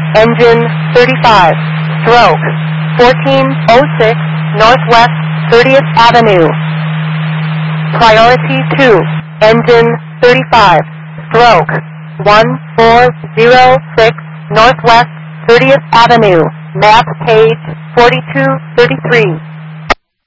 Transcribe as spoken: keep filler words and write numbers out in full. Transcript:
engine thirty-five, stroke fourteen oh six Northwest thirtieth Avenue. Priority two, engine thirty-five, stroke one four zero six Northwest thirtieth Avenue, map page forty-two thirty-three.